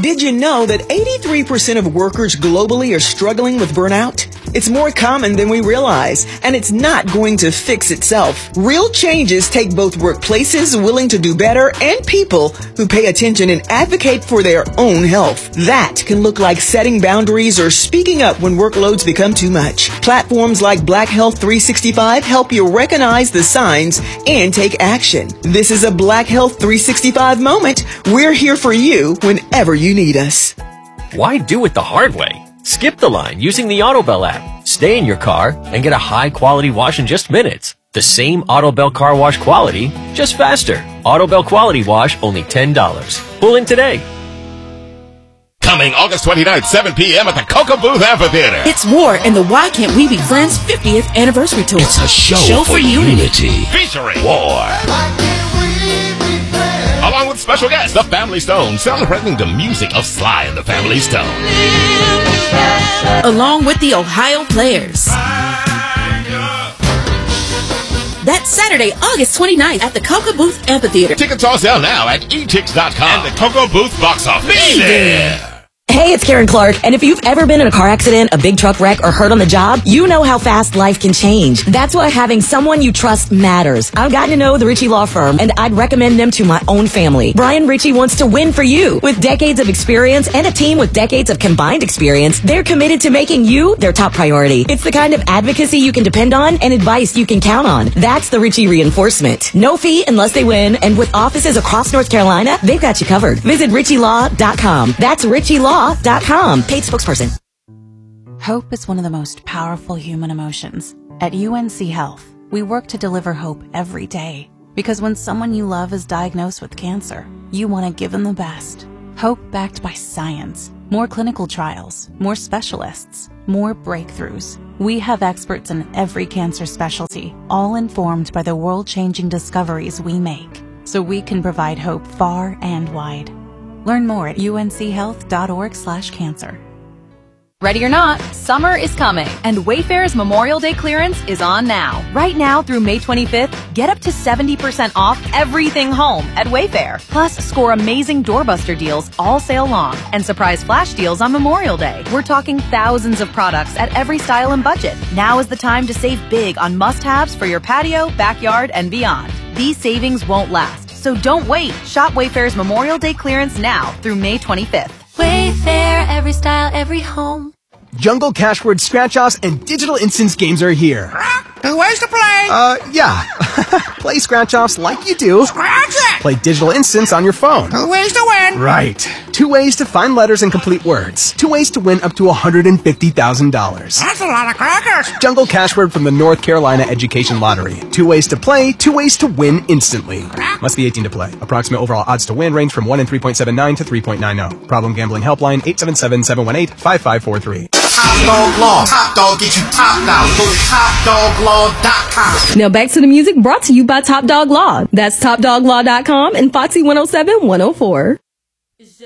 Did you know that 83% of workers globally are struggling with burnout? It's more common than we realize, and it's not going to fix itself. Real changes take both workplaces willing to do better and people who pay attention and advocate for their own health. That can look like setting boundaries or speaking up when workloads become too much. Platforms like Black Health 365 help you recognize the signs and take action. This is a Black Health 365 moment. We're here for you whenever you need us. Why do it the hard way? Skip the line using the AutoBell app. Stay in your car and get a high-quality wash in just minutes. The same AutoBell car wash quality, just faster. AutoBell Quality Wash, only $10. Pull in today. Coming August 29th, 7 p.m. at the Cocoa Booth Amphitheater. It's War and the Why Can't We Be Friends 50th Anniversary Tour. It's a show for unity. Featuring War. Along with special guests, the Family Stone, celebrating the music of Sly and the Family Stone. Along with the Ohio Players. That's Saturday, August 29th at the Cocoa Booth Amphitheater. Tickets are on sale now at etix.com and the Cocoa Booth box office. Be there! Hey, it's Karen Clark, and if you've ever been in a car accident, a big truck wreck, or hurt on the job, you know how fast life can change. That's why having someone you trust matters. I've gotten to know the Ritchie Law Firm, and I'd recommend them to my own family. Brian Ritchie wants to win for you. With decades of experience and a team with decades of combined experience, they're committed to making you their top priority. It's the kind of advocacy you can depend on and advice you can count on. That's the Ritchie Reinforcement. No fee unless they win, and with offices across North Carolina, they've got you covered. Visit RitchieLaw.com. That's RitchieLaw.com. Paid spokesperson. Hope is one of the most powerful human emotions. At UNC Health, we work to deliver hope every day. Because when someone you love is diagnosed with cancer, you want to give them the best. Hope backed by science. More clinical trials, more specialists, more breakthroughs. We have experts in every cancer specialty, all informed by the world-changing discoveries we make, so we can provide hope far and wide. Learn more at unchealth.org/cancer. Ready or not, summer is coming, and Wayfair's Memorial Day clearance is on now. Right now through May 25th, get up to 70% off everything home at Wayfair. Plus, score amazing doorbuster deals all sale long and surprise flash deals on Memorial Day. We're talking thousands of products at every style and budget. Now is the time to save big on must-haves for your patio, backyard, and beyond. These savings won't last, so don't wait. Shop Wayfair's Memorial Day clearance now through May 25th. Wayfair, every style, every home. Jungle Cashword Scratch-Offs and Digital Instance games are here. 2 ways to play. Yeah. Play Scratch-Offs like you do. Scratch it! Play Digital Instance on your phone. 2 ways to win. Right. 2 ways to find letters and complete words. 2 ways to win up to $150,000. That's a lot of crackers. Jungle Cashword from the North Carolina Education Lottery. 2 ways to play, 2 ways to win instantly. Must be 18 to play. Approximate overall odds to win range from 1 in 3.79 to 3.90. Problem gambling helpline 877-718-5543. Top Dog Law. Top Dog get you top now. Go to TopDogLaw.com. Now back to the music brought to you by Top Dog Law. That's TopDogLaw.com and Foxy 107 104.